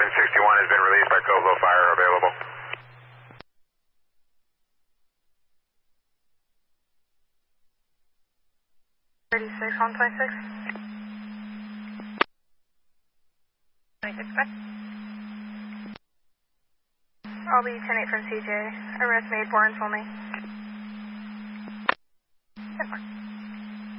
1161 has been released by Coblo Fire available. Thirty-six, 126. 26, go. I'll be 10-8 from CJ. Arrest made, warrants only.